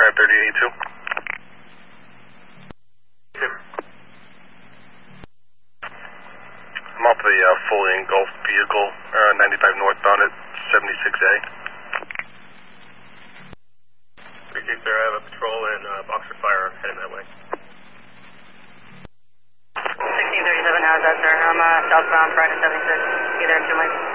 aircraft 3082. I'm off the fully engulfed vehicle, 95 northbound at 76A. 36 there, I have a patrol and boxer fire heading that way. 1637, how's that, sir? I'm southbound, Friday 76. Be there in 2 lanes.